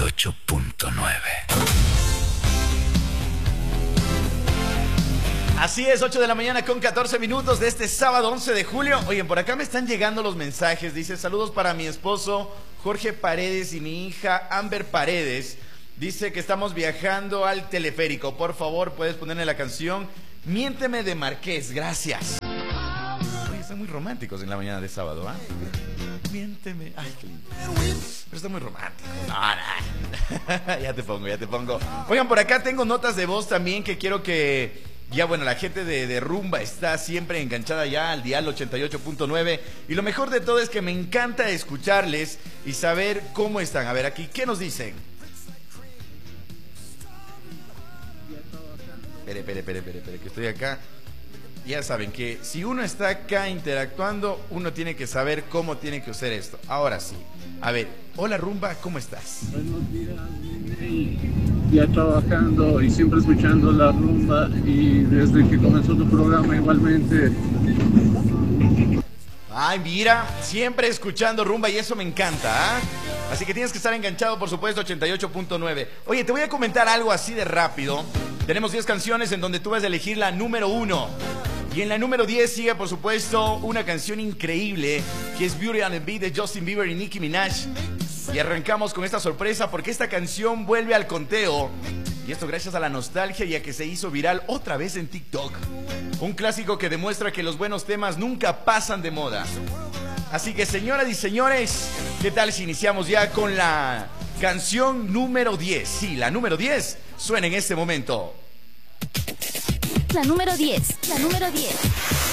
88.9. Así es, 8 de la mañana con 14 minutos de este sábado 11 de julio. Oigan, por acá me están llegando los mensajes. Dice, saludos para mi esposo Jorge Paredes y mi hija Amber Paredes. Dice que estamos viajando al teleférico. Por favor, puedes ponerle la canción Miénteme de Marqués. Gracias. Oye, están muy románticos en la mañana de sábado, ¿ah? Miénteme. Ay, qué lindo. Pero está muy romántico. No, no. Ya te pongo. Oigan, por acá tengo notas de voz también que quiero que... Ya bueno, la gente de Rumba está siempre enganchada ya al dial 88.9 y lo mejor de todo es que me encanta escucharles y saber cómo están. A ver, aquí, ¿qué nos dicen? Espere, que estoy acá. Ya saben que si uno está acá interactuando, uno tiene que saber cómo tiene que hacer esto. Ahora sí. A ver, hola Rumba, ¿cómo estás? Buenos días, ya trabajando y siempre escuchando la Rumba y desde que comenzó tu programa igualmente. Ay, mira, siempre escuchando Rumba y eso me encanta, ¿eh? Así que tienes que estar enganchado, por supuesto, 88.9. Oye, te voy a comentar algo así de rápido. Tenemos 10 canciones en donde tú vas a elegir la número 1. Y en la número 10 sigue, por supuesto, una canción increíble que es Beauty and the Beat de Justin Bieber y Nicki Minaj. Y arrancamos con esta sorpresa porque esta canción vuelve al conteo. Y esto gracias a la nostalgia y a que se hizo viral otra vez en TikTok. Un clásico que demuestra que los buenos temas nunca pasan de moda. Así que, señoras y señores, ¿qué tal si iniciamos ya con la canción número 10? Sí, la número 10 suena en este momento. La número 10.